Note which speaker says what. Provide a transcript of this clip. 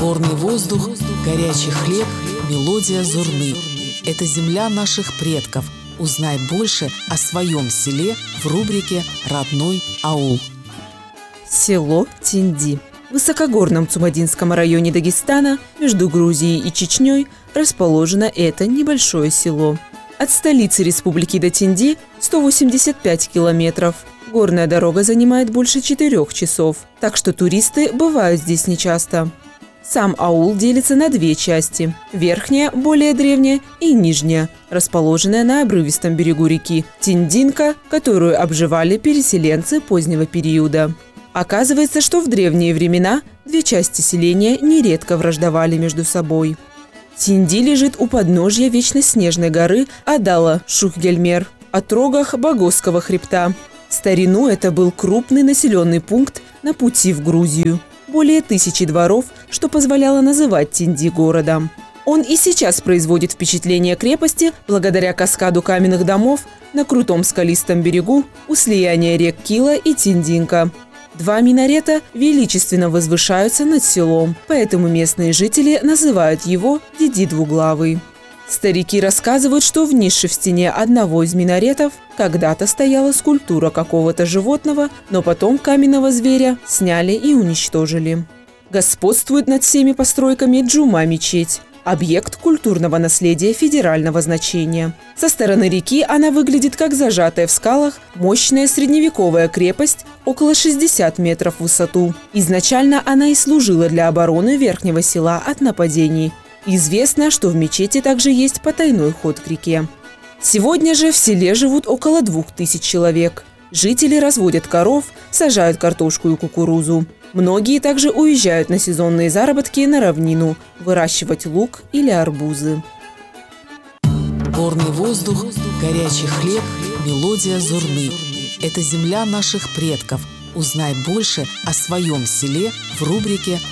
Speaker 1: Горный воздух, горячий хлеб, мелодия Зурны. Это земля наших предков. Узнай больше о своем селе в рубрике «Родной аул».
Speaker 2: Село Тинди. В высокогорном Цумадинском районе Дагестана, между Грузией и Чечней, расположено это небольшое село. От столицы республики до Тинди 185 километров. Горная дорога занимает больше 4 часов, так что туристы бывают здесь нечасто. Сам аул делится на 2 части – верхняя, более древняя, и нижняя, расположенная на обрывистом берегу реки Тиндинка, которую обживали переселенцы позднего периода. Оказывается, что в древние времена 2 части селения нередко враждовали между собой. Тинди лежит у подножья вечно снежной горы Адала-Шухгельмер, отрогах Богосского хребта. В старину это был крупный населенный пункт на пути в Грузию. Более 1000 дворов, что позволяло называть Тинди городом. Он и сейчас производит впечатление крепости благодаря каскаду каменных домов на крутом скалистом берегу у слияния рек Кила и Тиндинка. 2 минарета величественно возвышаются над селом, поэтому местные жители называют его Диди Двуглавый. Старики рассказывают, что в нише в стене одного из минаретов когда-то стояла скульптура какого-то животного, но потом каменного зверя сняли и уничтожили. Господствует над всеми постройками Джума-мечеть – объект культурного наследия федерального значения. Со стороны реки она выглядит как зажатая в скалах мощная средневековая крепость около 60 метров в высоту. Изначально она и служила для обороны верхнего села от нападений. Известно, что в мечети также есть потайной ход к реке. Сегодня же в селе живут около 2000 человек. Жители разводят коров, сажают картошку и кукурузу. Многие также уезжают на сезонные заработки на равнину, выращивать лук или арбузы.
Speaker 1: Горный воздух, горячий хлеб, мелодия Зурны. Это земля наших предков. Узнай больше о своем селе в рубрике